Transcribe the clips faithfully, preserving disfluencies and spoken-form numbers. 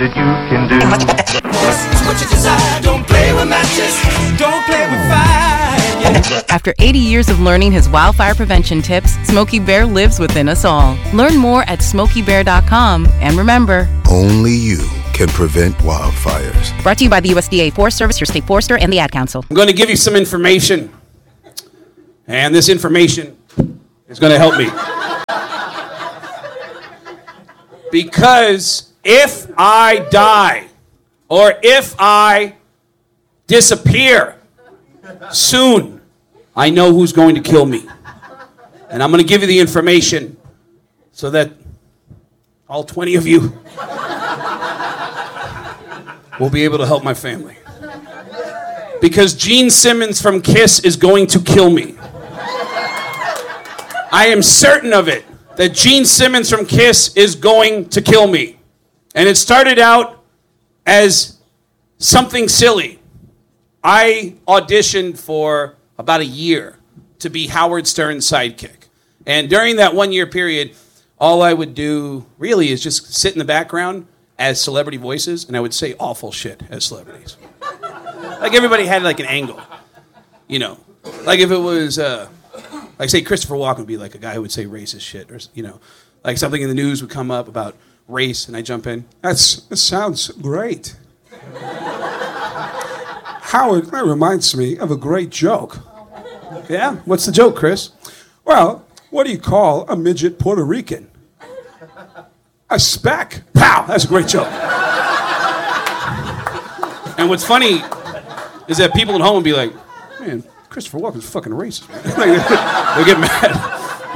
that you can do. It's what you desire. Don't play with matches. Don't play with fire. After eighty years of learning his wildfire prevention tips, Smokey Bear lives within us all. Learn more at smokey bear dot com. And remember, only you can prevent wildfires. Brought to you by the U S D A Forest Service, your state forester, and the Ad Council. I'm going to give you some information. And this information is going to help me. Because if I die, or if I disappear soon, I know who's going to kill me. And I'm going to give you the information so that all twenty of you will be able to help my family. Because Gene Simmons from Kiss is going to kill me. I am certain of it, that Gene Simmons from Kiss is going to kill me. And it started out as something silly. I auditioned for about a year to be Howard Stern's sidekick. And during that one-year period, all I would do really is just sit in the background as celebrity voices, and I would say awful shit as celebrities. Like everybody had like an angle, you know. Like if it was, uh, like say Christopher Walken would be like a guy who would say racist shit, or you know, like something in the news would come up about race, and I jump in. That's that sounds great. Howard, that reminds me of a great joke. Yeah, what's the joke, Chris? Well, what do you call a midget Puerto Rican? A speck. Pow! That's a great joke. And what's funny is that people at home would be like, man, Christopher Walken's fucking racist. They'll get mad.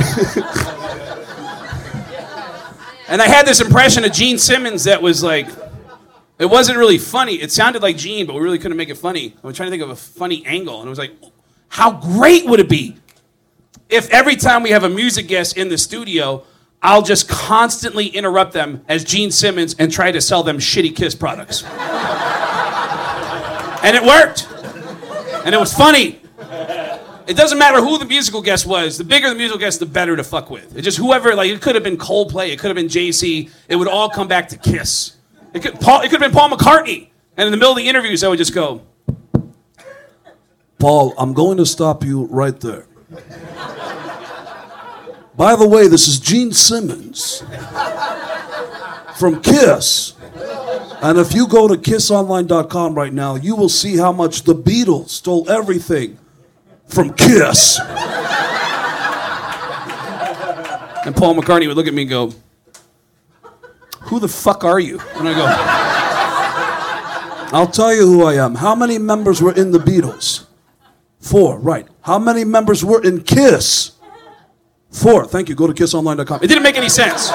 And I had this impression of Gene Simmons that was like, it wasn't really funny. It sounded like Gene, but we really couldn't make it funny. I was trying to think of a funny angle, and it was like, how great would it be if every time we have a music guest in the studio, I'll just constantly interrupt them as Gene Simmons and try to sell them shitty Kiss products. And it worked. And it was funny. It doesn't matter who the musical guest was. The bigger the musical guest, the better to fuck with. It just whoever, like, it could have been Coldplay, it could have been Jay Z. It would all come back to Kiss. It could, Paul, it could have been Paul McCartney. And in the middle of the interviews, I would just go, Paul, I'm going to stop you right there. By the way, this is Gene Simmons from Kiss. And if you go to kiss online dot com right now, you will see how much the Beatles stole everything from Kiss. And Paul McCartney would look at me and go, who the fuck are you? And I go, I'll tell you who I am. How many members were in the Beatles? Four, right. How many members were in Kiss? Four. Thank you. Go to kiss online dot com. It didn't make any sense.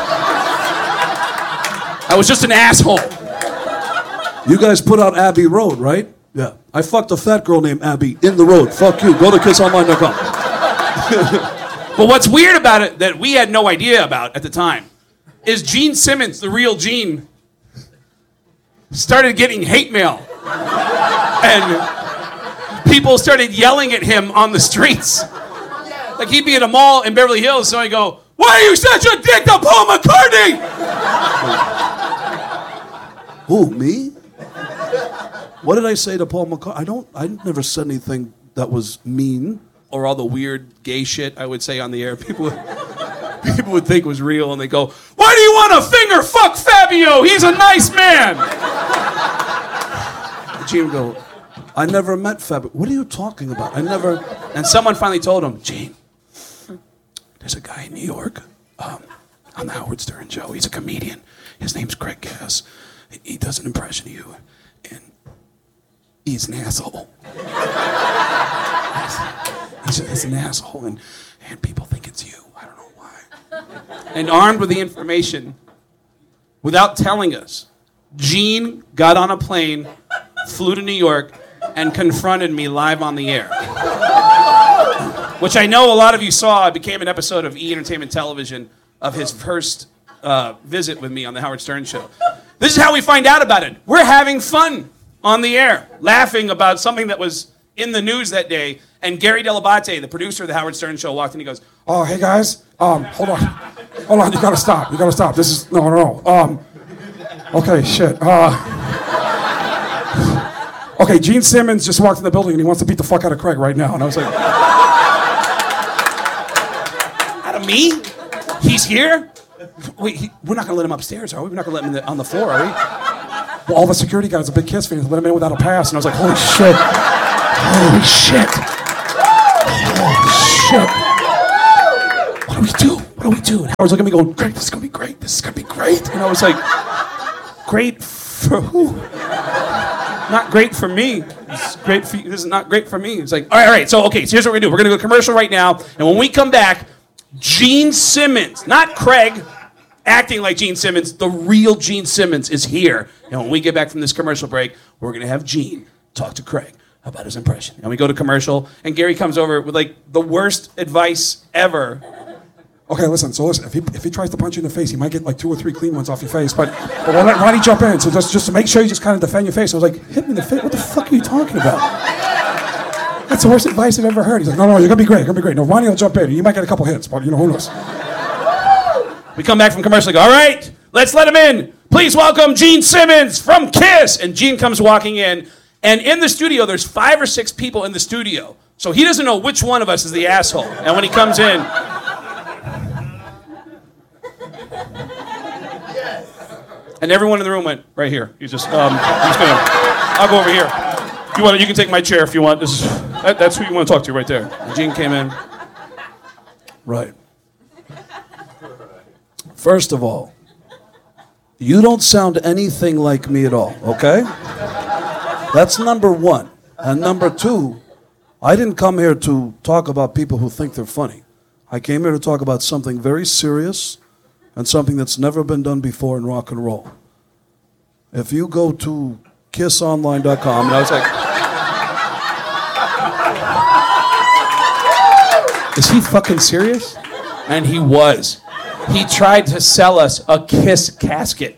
I was just an asshole. You guys put out Abbey Road, right? Yeah. I fucked a fat girl named Abby in the road. Fuck you. Go to kiss online dot com. But what's weird about it that we had no idea about at the time is Gene Simmons, the real Gene, started getting hate mail. And people started yelling at him on the streets. Like he'd be at a mall in Beverly Hills, so I go, why are you such a dick to Paul McCartney? Who, me? What did I say to Paul McCartney? I don't, I never said anything that was mean. Or all the weird gay shit I would say on the air. People would, people would think was real, and they go, why do you want to finger fuck Fabio? He's a nice man. And Gene would go, I never met Fabio. What are you talking about? I never... And someone finally told him, Gene, there's a guy in New York um, on the Howard Stern show. He's a comedian. His name's Craig Cass. He does an impression of you, and he's an asshole. he's, he's an asshole, and, and people think it's you. I don't know why. And armed with the information, without telling us, Gene got on a plane, flew to New York, and confronted me live on the air. Which I know a lot of you saw. It became an episode of E! Entertainment Television of his first uh, visit with me on the Howard Stern show. This is how we find out about it. We're having fun on the air, laughing about something that was in the news that day, and Gary Delabate, the producer of the Howard Stern show, walked in and he goes, oh, hey guys, um, hold on. Hold on, you gotta stop, you gotta stop. This is, no, no, no. Um, Okay, shit. Uh, okay, Gene Simmons just walked in the building and he wants to beat the fuck out of Craig right now. And I was like, Out of me? He's here? Wait, he, we're not gonna let him upstairs, are we? We're not gonna let him in the, on the floor, are we? well, all the security guys are big Kiss fans. Let him in without a pass. And I was like, holy shit. Holy shit. Holy shit. What do we do? What do we do? And Howard's looking at me going, great, this is gonna be great. This is gonna be great. And I was like, great for who? Not great for me. It's great for you. This is not great for me. It's like, all right, all right. So, okay, so here's what we're gonna do. We're gonna go commercial right now. And when we come back, Gene Simmons, not Craig, acting like Gene Simmons, the real Gene Simmons is here. And when we get back from this commercial break, we're gonna have Gene talk to Craig about his impression. And we go to commercial, and Gary comes over with like the worst advice ever. Okay, listen, so listen, if he, if he tries to punch you in the face, he might get like two or three clean ones off your face, but, but we'll let Ronnie jump in, so just, just to make sure you just kind of defend your face. I was like, hit me in the face? What the fuck are you talking about? That's the worst advice I've ever heard. He's like, no, no, you're gonna be great, you're gonna be great. No, Ronnie will jump in, you might get a couple hits, but you know, who knows? We come back from commercial and go, all right, let's let him in. Please welcome Gene Simmons from Kiss. And Gene comes walking in, and in the studio, there's five or six people in the studio. So he doesn't know which one of us is the asshole. And when he comes in, and everyone in the room went right here. He's just, um, I'm just gonna, I'll go over here. You want, you can take my chair if you want. This is, that, that's who you want to talk to right there. And Gene came in. Right. First of all, you don't sound anything like me at all, okay? That's number one. And number two, I didn't come here to talk about people who think they're funny. I came here to talk about something very serious and something that's never been done before in rock and roll. If you go to kiss online dot com, and I was like, is he fucking serious? And he was. He tried to sell us a Kiss casket.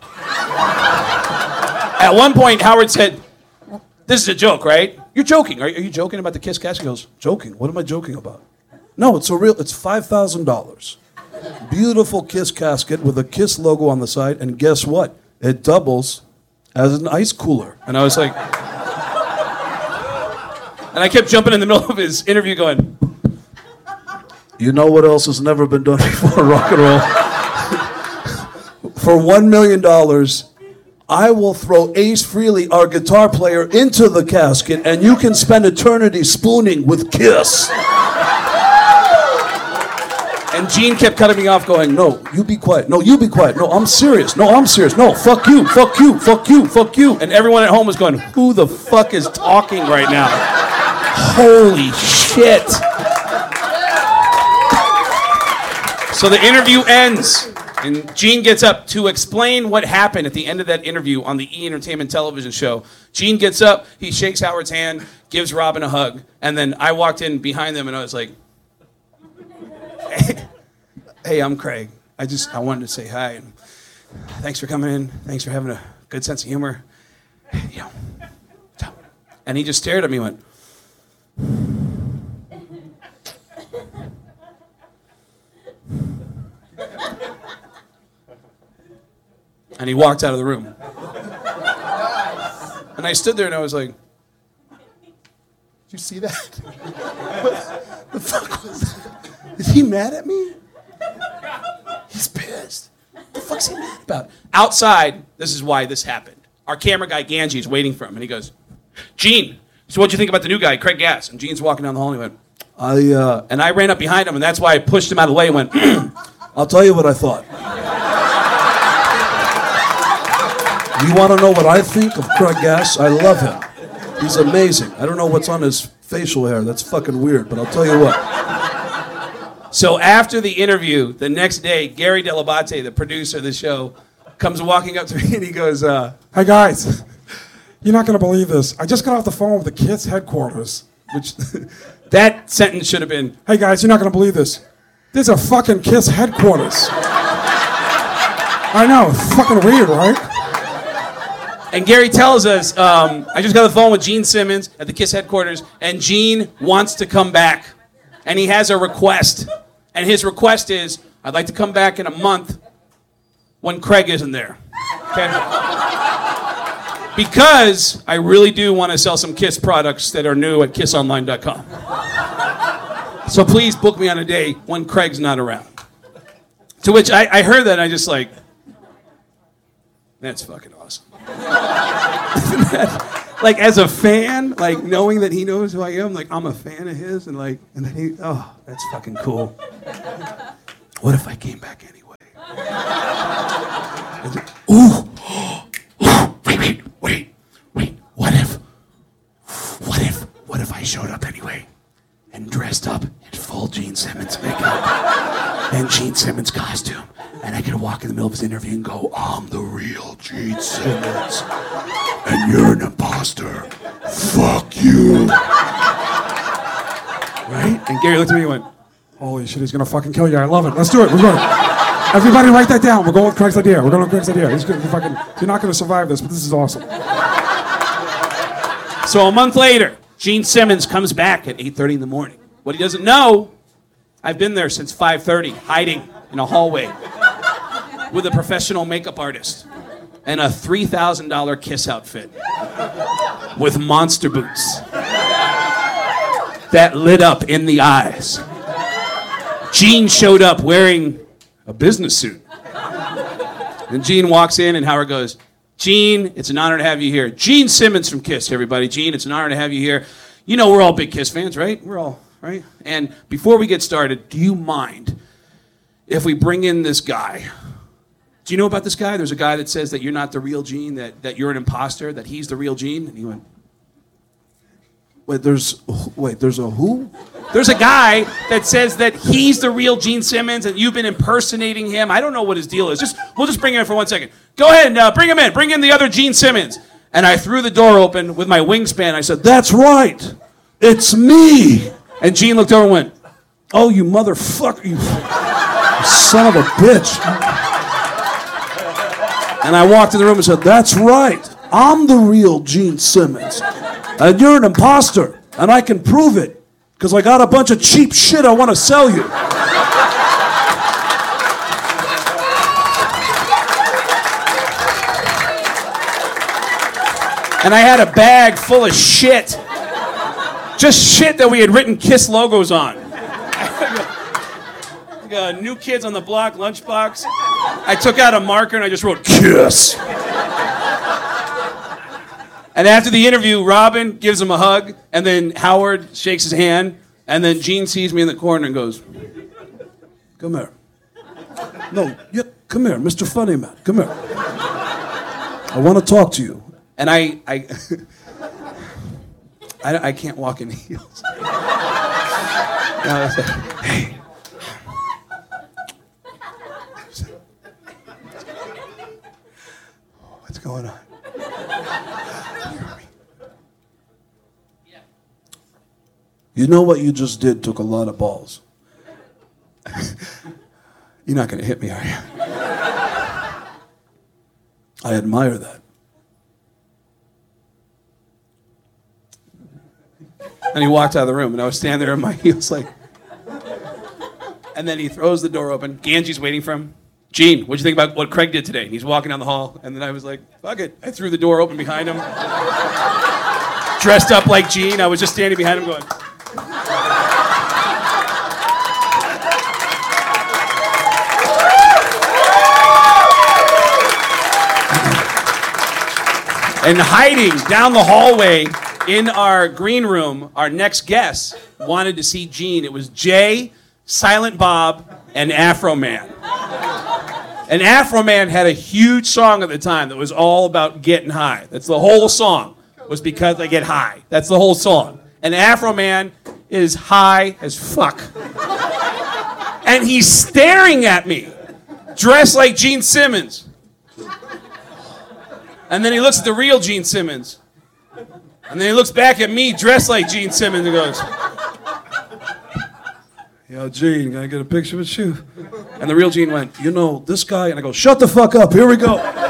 At one point, Howard said, this is a joke, right? You're joking. Are, are you joking about the Kiss casket? He goes, joking? What am I joking about? No, it's a real, it's five thousand dollars. Beautiful Kiss casket with a Kiss logo on the side, and guess what? It doubles as an ice cooler. and I was like, and I kept jumping in the middle of his interview going, You know what else has never been done before in rock and roll? For one million dollars, I will throw Ace Frehley, our guitar player, into the casket, and you can spend eternity spooning with Kiss. and Gene kept cutting me off going, No, you be quiet. No, you be quiet. No, I'm serious. No, I'm serious. No, fuck you, fuck you, fuck you, fuck you. and everyone at home was going, who the fuck is talking right now? Holy shit. So the interview ends, and Gene gets up to explain what happened at the end of that interview on the E! Entertainment television show. Gene gets up, he shakes Howard's hand, gives Robin a hug, and then I walked in behind them and I was like, hey, hey, I'm Craig. I just, I wanted to say hi, and thanks for coming in. Thanks for having a good sense of humor. You know, and he just stared at me and went, and he walked out of the room. And I stood there and I was like, did you see that? What the fuck was that? Is he mad at me? He's pissed. What the fuck's he mad about? Outside, this is why this happened. Our camera guy, Ganji, is waiting for him. And he goes, Gene, so what'd you think about the new guy, Craig Gass? And Gene's walking down the hall and he went, I, uh, and I ran up behind him, and that's why I pushed him out of the way and went, I'll tell you what I thought. You want to know what I think of Craig Gass? I love him. He's amazing. I don't know what's on his facial hair. That's fucking weird, but I'll tell you what. So after the interview, the next day, Gary Delabate, the producer of the show, comes walking up to me and he goes, uh, Hey guys, you're not gonna believe this. I just got off the phone with the Kiss headquarters. which that sentence should have been, Hey guys, you're not gonna believe this. There's a fucking Kiss headquarters. I know, fucking weird, right? and Gary tells us, um, I just got the phone with Gene Simmons at the Kiss headquarters, and Gene wants to come back. And he has a request. And his request is, I'd like to come back in a month when Craig isn't there. Okay? Because I really do want to sell some Kiss products that are new at kiss online dot com. So please book me on a day when Craig's not around. To which I, I heard that and I just like, that's fucking awesome. that, like as a fan, like knowing that he knows who I am, like I'm a fan of his, and like, and then he, oh, that's fucking cool. What if I came back anyway? Ooh, wait, wait, wait, wait. What if, what if, what if I showed up anyway and dressed up in full Gene Simmons makeup and Gene Simmons costume, and I could walk in the middle of his interview and go, I'm the real Gene Simmons, and you're an imposter. Fuck you. Right? And Gary looked at me and went, Holy shit, he's gonna fucking kill you. I love it. Let's do it. We're going. Everybody write that down. We're going with Craig's idea. We're going with Craig's idea. He's gonna fucking, you're not gonna survive this, but this is awesome. So a month later, Gene Simmons comes back at eight thirty in the morning. What he doesn't know, I've been there since five thirty, hiding in a hallway with a professional makeup artist and a three thousand dollars Kiss outfit with monster boots that lit up in the eyes. Gene showed up wearing a business suit. And Gene walks in and Howard goes, Gene, it's an honor to have you here. Gene Simmons from Kiss, everybody. Gene, it's an honor to have you here. You know we're all big Kiss fans, right? We're all, right? And before we get started, do you mind if we bring in this guy? Do you know about this guy? There's a guy that says that you're not the real Gene, that, that you're an imposter, that he's the real Gene. And he went, Wait, there's, wait, there's a who? there's a guy that says that he's the real Gene Simmons and you've been impersonating him. I don't know what his deal is. Just We'll just bring him in for one second. Go ahead and uh, bring him in. Bring in the other Gene Simmons. And I threw the door open with my wingspan. I said, That's right. It's me. and Gene looked over and went, Oh, you motherfucker. You son of a bitch. And I walked in the room and said, That's right. I'm the real Gene Simmons. And you're an imposter. And I can prove it. Because I got a bunch of cheap shit I want to sell you. and I had a bag full of shit. Just shit that we had written Kiss logos on. like, uh, New Kids on the Block lunchbox. I took out a marker and I just wrote Kiss. And after the interview, Robin gives him a hug, and then Howard shakes his hand, and then Gene sees me in the corner and goes, Come here. No, yeah, come here, Mister Funny Man. Come here. I want to talk to you. and I, I, I, I can't walk in heels. And I was like, hey. What's going on? You know what you just did took a lot of balls. You're not going to hit me, are you? I admire that. And he walked out of the room, and I was standing there in my heels like... And then he throws the door open. Ganji's waiting for him. Gene, what'd you think about what Craig did today? And he's walking down the hall, and then I was like, fuck it. I threw the door open behind him. Dressed up like Gene. I was just standing behind him going... And hiding down the hallway in our green room, our next guest wanted to see Gene. It was Jay, Silent Bob, and Afro Man. And Afro Man had a huge song at the time that was all about getting high. That's the whole song, was because I get high. That's the whole song. And Afro Man is high as fuck. And he's staring at me, dressed like Gene Simmons. And then he looks at the real Gene Simmons. And then he looks back at me dressed like Gene Simmons and goes, Yo, Gene, can I get a picture with you? and the real Gene went, You know, this guy, and I go, Shut the fuck up, here we go.